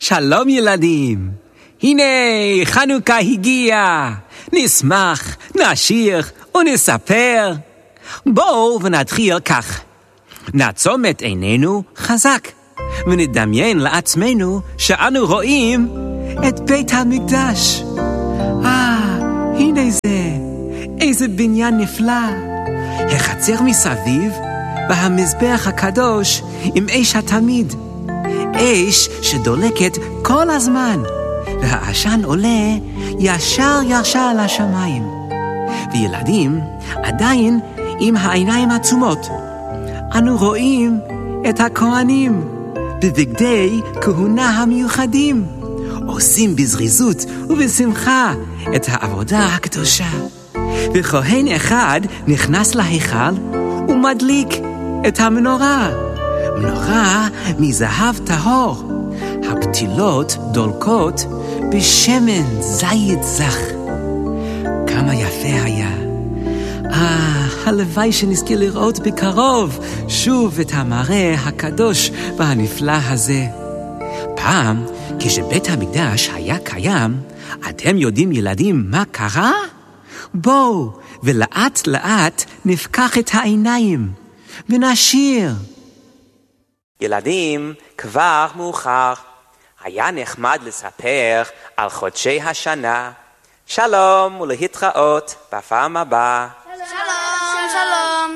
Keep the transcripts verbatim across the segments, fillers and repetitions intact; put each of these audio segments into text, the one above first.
שלום ילדים, הנה חנוכה הגיע, נשמח, נשיר ונספר. בואו ונתחיל כך, נעצום את עינינו חזק, ונדמיין לעצמנו שאנו רואים את בית המקדש. אה, הנה זה, איזה בניין נפלא. החצר מסביב, והמזבח הקדוש עם אש התמיד. אש שדולקת כל הזמן, והעשן עולה ישר ישר לשמיים. וילדים עדיין עם העיניים עצומות. אנו רואים את הכהנים בבגדי כהונה המיוחדים, עושים בזריזות ובשמחה את העבודה הקדושה. וכהן אחד נכנס להיכל ומדליק את המנורה, מנורה מזהב טהור. הפתילות דולקות בשמן זית זך. כמה יפה היה. אה, הלוואי שנזכה לראות בקרוב שוב את המראה הקדוש והנפלא הזה. פעם, כשבית המקדש היה קיים, אתם יודעים ילדים מה קרה? בואו ולאט לאט נפקח את העיניים ונשיר. ילדים, כבר מאוחר. היה נחמד לספר על חודשי השנה. שלום ולהתראות בפעם הבאה. שלום, שלום, שלום.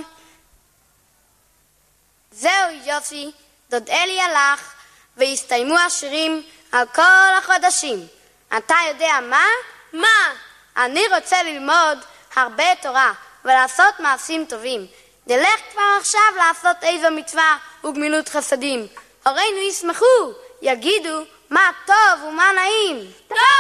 זהו יופי, דוד אלי הלך והסתיימו השירים על כל החודשים. אתה יודע מה? מה? אני רוצה ללמוד הרבה תורה ולעשות מעשים טובים. נלך כבר עכשיו לעשות איזו מצווה וגמילות חסדים. הורינו ישמחו, יגידו מה טוב ומה נעים. טוב!